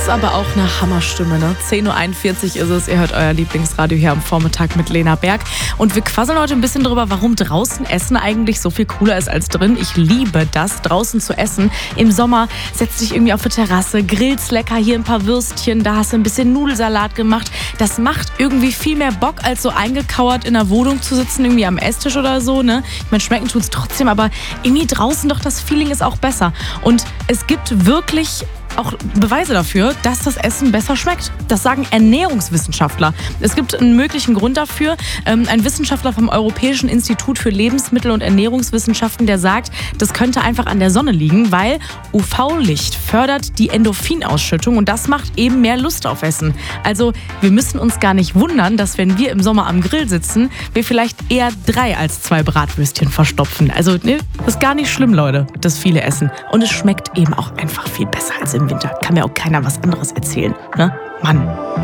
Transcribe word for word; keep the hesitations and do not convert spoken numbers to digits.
ist aber auch eine Hammerstimme, ne? zehn Uhr einundvierzig ist es. Ihr hört euer Lieblingsradio hier am Vormittag mit Lena Berg. Und wir quasseln heute ein bisschen drüber, warum draußen Essen eigentlich so viel cooler ist als drin. Ich liebe das, draußen zu essen. Im Sommer setzt dich irgendwie auf die Terrasse, grillst lecker, hier ein paar Würstchen, da hast du ein bisschen Nudelsalat gemacht. Das macht irgendwie viel mehr Bock, als so eingekauert in der Wohnung zu sitzen, irgendwie am Esstisch oder so, ne? Ich meine, schmecken tut's trotzdem, aber irgendwie draußen doch das Feeling ist auch besser. Und es gibt wirklich auch Beweise dafür, dass das Essen besser schmeckt. Das sagen Ernährungswissenschaftler. Es gibt einen möglichen Grund dafür. Ein Wissenschaftler vom Europäischen Institut für Lebensmittel- und Ernährungswissenschaften, der sagt, das könnte einfach an der Sonne liegen, weil U V-Licht fördert die Endorphinausschüttung und das macht eben mehr Lust auf Essen. Also wir müssen uns gar nicht wundern, dass wenn wir im Sommer am Grill sitzen, wir vielleicht eher drei als zwei Bratwürstchen verstopfen. Also ne, das ist gar nicht schlimm, Leute, das viele essen. Und es schmeckt eben auch einfach viel besser als im Winter. Kann mir auch keiner was anderes erzählen, ne? Mann.